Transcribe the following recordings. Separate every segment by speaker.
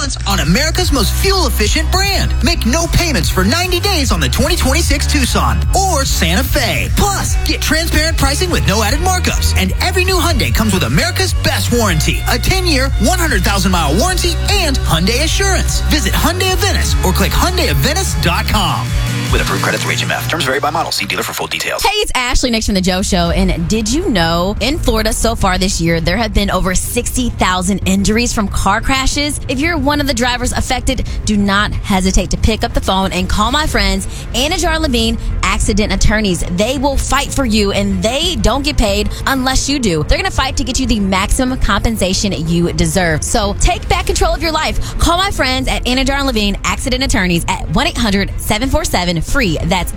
Speaker 1: once on America's most fuel-efficient brand. Make no payments for 90 days on the 2026 Tucson or Santa Fe. Plus, get transparent pricing with no added markups. And every new Hyundai comes with America's best warranty, a 10-year, 100,000-mile warranty, and Hyundai Assurance. Visit Hyundai of Venice or click HyundaiofVenice.com. With approved credit through HMF. Terms vary by model. See dealer for full details.
Speaker 2: Hey, it's Ashley next from The Joe Show. And did you know in Florida so far this year, there have been over 60,000 injuries from car crashes? If you're one of the drivers affected, do not hesitate to pick up the phone and call my friends, Anna Jar Levine, accident attorneys. They will fight for you, and they don't get paid unless you do. They're going to fight to get you the maximum compensation you deserve. So take back control of your life. Call my friends at Anna Jar Levine, accident attorneys at 1-800-747-FREE. That's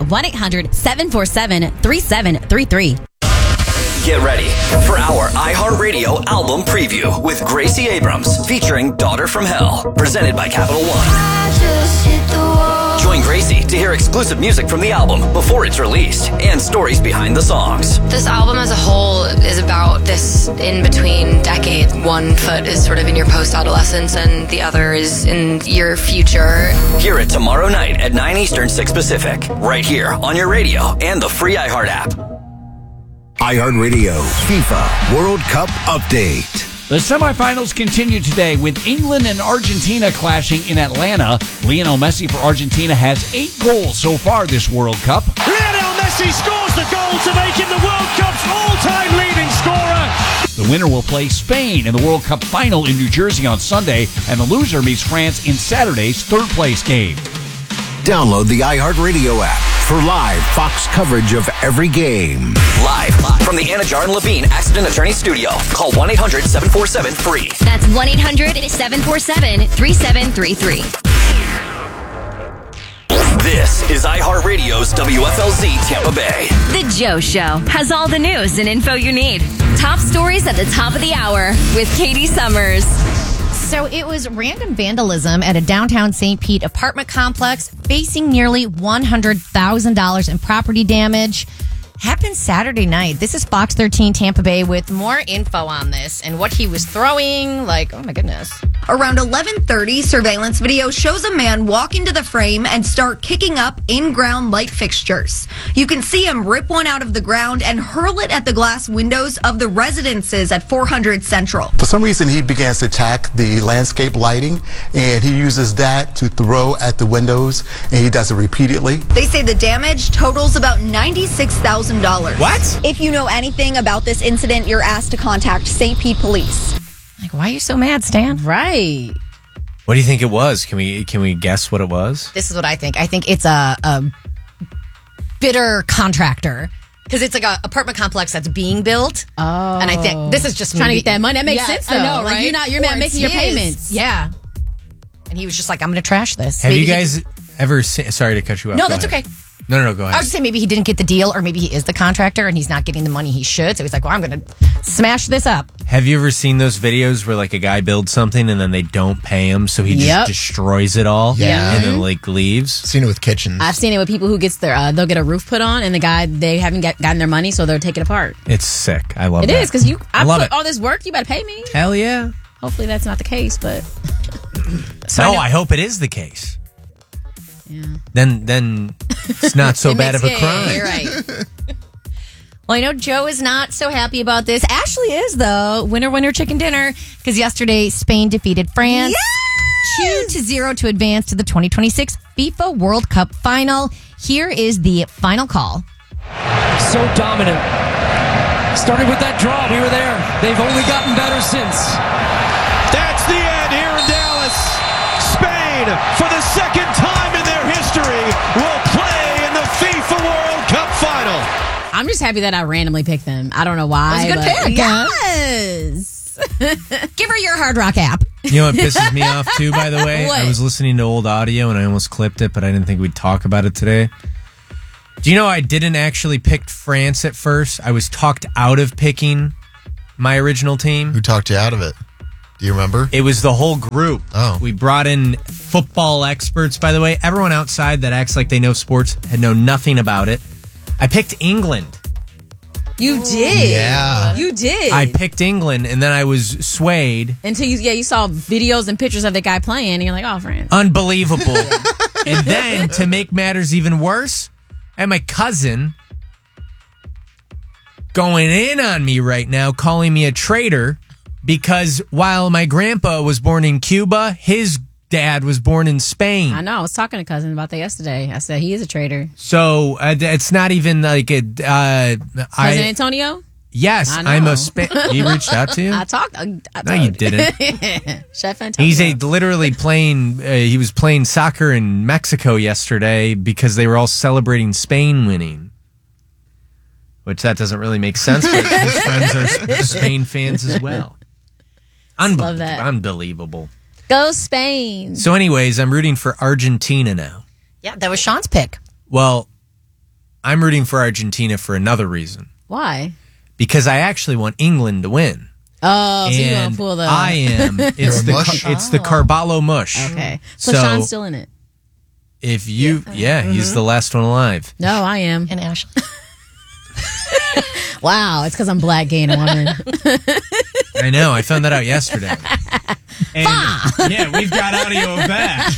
Speaker 2: 1-800-747-3733.
Speaker 3: Get ready for our iHeartRadio album preview with Gracie Abrams featuring Daughter from Hell, presented by Capital One. Join Gracie to hear exclusive music from the album before it's released and stories behind the songs.
Speaker 4: This album as a whole is about this in-between decade. One foot is sort of in your post-adolescence and the other is in your future.
Speaker 3: Hear it tomorrow night at 9 Eastern, 6 Pacific, right here on your radio and the free iHeart app.
Speaker 5: iHeartRadio FIFA World Cup Update.
Speaker 6: The semifinals continue today with England and Argentina clashing in Atlanta. Lionel Messi for Argentina has 8 goals so far this World Cup.
Speaker 7: Lionel Messi scores the goal to make him the World Cup's all-time leading scorer.
Speaker 6: The winner will play Spain in the World Cup final in New Jersey on Sunday, and the loser meets France in Saturday's third-place game.
Speaker 5: Download the iHeartRadio app for live Fox coverage of every game.
Speaker 3: Live from the Anna Jar and Levine Accident Attorney Studio. Call 1-800-747-FREE.
Speaker 8: That's 1-800-747-3733.
Speaker 3: This is iHeartRadio's WFLZ Tampa Bay.
Speaker 8: The Joe Show has all the news and info you need. Top stories at the top of the hour with Katie Summers.
Speaker 9: So it was random vandalism at a downtown St. Pete apartment complex facing nearly $100,000 in property damage. Happened Saturday night. This is Fox 13 Tampa Bay with more info on this and what he was throwing. Like, oh my goodness.
Speaker 10: Around 11:30, surveillance video shows a man walk into the frame and start kicking up in-ground light fixtures. You can see him rip one out of the ground and hurl it at the glass windows of the residences at 400 Central.
Speaker 11: For some reason, he begins to attack the landscape lighting, and he uses that to throw at the windows, and he does it repeatedly.
Speaker 10: They say the damage totals about $96,000.
Speaker 12: What?
Speaker 10: If you know anything about this incident, you're asked to contact St. Pete Police.
Speaker 9: Like, why are you so mad, Stan?
Speaker 2: Right.
Speaker 12: What do you think it was? Can we guess what it was?
Speaker 9: This is what I think. I think it's a bitter contractor. Because it's like an apartment complex that's being built.
Speaker 2: Oh.
Speaker 9: And I think this is just
Speaker 2: trying to get that money. That makes sense, though.
Speaker 9: I know,
Speaker 2: right?
Speaker 9: Like,
Speaker 2: You're not making your payments.
Speaker 9: Yeah. And he was just like, I'm going to trash this.
Speaker 12: Have you guys ever seen... Sorry to cut you off.
Speaker 9: No, that's okay.
Speaker 12: No, go ahead.
Speaker 9: I was just saying maybe he didn't get the deal, or maybe he is the contractor and he's not getting the money he should. So he's like, well, I'm going to smash this up.
Speaker 12: Have you ever seen those videos where like a guy builds something and then they don't pay him, so he just destroys it all?
Speaker 13: Yeah.
Speaker 12: And then like leaves?
Speaker 13: Seen it with kitchens.
Speaker 2: I've seen it with people who gets their, they'll get a roof put on and the guy, they haven't gotten their money, so they're taking it apart.
Speaker 12: It's sick. I love
Speaker 2: it.
Speaker 12: It
Speaker 2: is, because I
Speaker 12: love
Speaker 2: put
Speaker 12: it.
Speaker 2: all this work, you better pay me.
Speaker 12: Hell yeah.
Speaker 2: Hopefully that's not the case, but.
Speaker 12: I hope it is the case.
Speaker 2: Yeah.
Speaker 12: Then it's not so bad of a crime.
Speaker 9: You're right. Well, I know Joe is not so happy about this. Ashley is, though. Winner, chicken dinner. Because yesterday, Spain defeated France 2-0 to advance to the 2026 FIFA World Cup final. Here is the final call.
Speaker 7: So dominant. Started with that draw. We were there. They've only gotten better since. That's the end here in Dallas. Spain, for the second time in their history, will play in the FIFA World Cup final.
Speaker 2: I'm just happy that I randomly picked them. I don't know why.
Speaker 9: It was a good pick.
Speaker 2: Yes.
Speaker 9: Give her your Hard Rock app.
Speaker 12: You know what pisses me off, too, by the way?
Speaker 2: What?
Speaker 12: I was listening to old audio and I almost clipped it, but I didn't think we'd talk about it today. Do you know I didn't actually pick France at first? I was talked out of picking my original team.
Speaker 13: Who talked you out of it? Do you remember?
Speaker 12: It was the whole group.
Speaker 13: Oh.
Speaker 12: We brought in football experts, by the way. Everyone outside that acts like they know sports had known nothing about it. I picked England.
Speaker 2: You did.
Speaker 13: Yeah.
Speaker 2: You did.
Speaker 12: I picked England, and then I was swayed.
Speaker 2: Until you saw videos and pictures of the guy playing, and you're like, oh, France.
Speaker 12: Unbelievable. And then, to make matters even worse, I had my cousin going in on me right now, calling me a traitor, because while my grandpa was born in Cuba, his dad was born in Spain.
Speaker 2: I know. I was talking to cousin about that yesterday. I said he is a traitor.
Speaker 12: So it's not even like a
Speaker 2: Cousin Antonio?
Speaker 12: Yes, I'm a He reached out to you?
Speaker 2: I talked.
Speaker 12: No, you didn't.
Speaker 2: Chef Antonio.
Speaker 12: He's literally playing. He was playing soccer in Mexico yesterday because they were all celebrating Spain winning. Which that doesn't really make sense, but his friends are Spain fans as well.
Speaker 2: Love that.
Speaker 12: Unbelievable.
Speaker 2: Go Spain.
Speaker 12: So anyways, I'm rooting for Argentina now.
Speaker 9: Yeah, that was Sean's pick.
Speaker 12: Well, I'm rooting for Argentina for another reason.
Speaker 2: Why?
Speaker 12: Because I actually want England to win.
Speaker 2: Oh, so you want
Speaker 12: And
Speaker 2: to pull the...
Speaker 12: I am. It's the Carballo mush.
Speaker 2: Okay. So Sean's still in it.
Speaker 12: If you... he's the last one alive.
Speaker 2: No, I am.
Speaker 9: And Ashley.
Speaker 2: Wow, it's because I'm black, gay, and a woman.
Speaker 12: I know. I found that out yesterday. And yeah, we've got audio of that.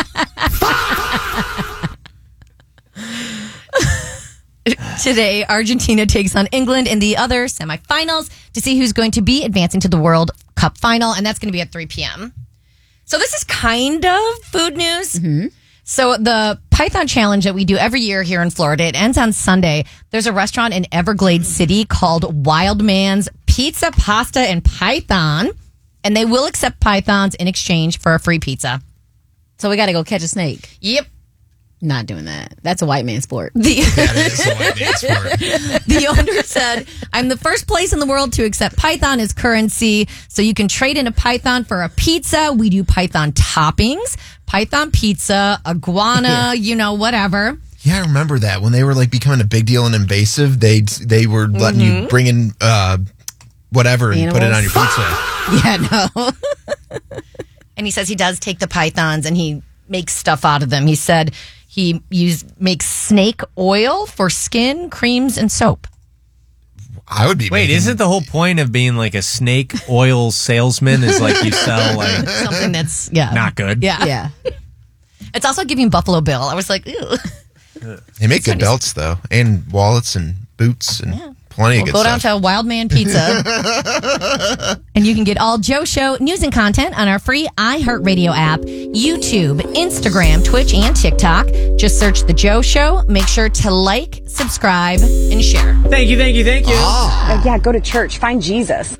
Speaker 9: Today, Argentina takes on England in the other semifinals to see who's going to be advancing to the World Cup final, and that's going to be at 3 p.m. So this is kind of food news.
Speaker 2: Mm-hmm.
Speaker 9: So the Python Challenge that we do every year here in Florida, it ends on Sunday. There's a restaurant in Everglades City called Wild Man's Pizza, Pasta, and Python, and they will accept pythons in exchange for a free pizza.
Speaker 2: So we got to go catch a snake.
Speaker 9: Yep.
Speaker 2: Not doing that. That's a white man sport.
Speaker 13: That is a white man sport.
Speaker 9: The owner said, I'm the first place in the world to accept python as currency, so you can trade in a python for a pizza. We do python toppings, python pizza, iguana, whatever.
Speaker 13: Yeah, I remember that. When they were like becoming a big deal and invasive, they were letting you bring in whatever and put it on your pizza.
Speaker 9: Yeah, no. And he says he does take the pythons and he makes stuff out of them. He said he makes snake oil for skin, creams, and soap.
Speaker 13: I would be.
Speaker 12: Wait, isn't the whole point of being like a snake oil salesman is like you sell like
Speaker 9: something that's
Speaker 12: not good?
Speaker 9: Yeah. It's also giving Buffalo Bill. I was like, ew.
Speaker 13: They make good belts though, and wallets and boots and plenty of good
Speaker 9: Go
Speaker 13: stuff.
Speaker 9: down to Wild Man Pizza, and you can get all Joe Show news and content on our free iHeartRadio app, YouTube, Instagram, Twitch, and TikTok. Just search The Joe Show. Make sure to like, subscribe, and share.
Speaker 12: Thank you.
Speaker 14: Yeah, go to church. Find Jesus.